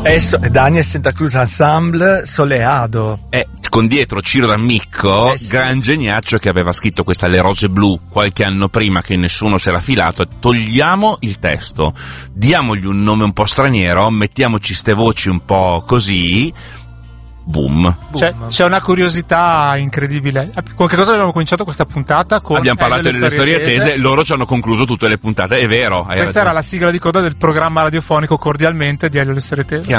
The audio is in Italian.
Daniel Santa Cruz Ensemble Soleado. Con dietro Ciro D'Ammicco, sì. gran geniaccio, che aveva scritto questa Le Rose Blu qualche anno prima, che nessuno si era filato. Togliamo il testo, diamogli un nome un po' straniero, mettiamoci ste voci un po' così. Boom. C'è una curiosità incredibile. Con che cosa abbiamo cominciato questa puntata? Abbiamo parlato delle storie tese, loro ci hanno concluso tutte le puntate, è vero. Questa era la sigla di coda del programma radiofonico Cordialmente di Elio le Storie Tese.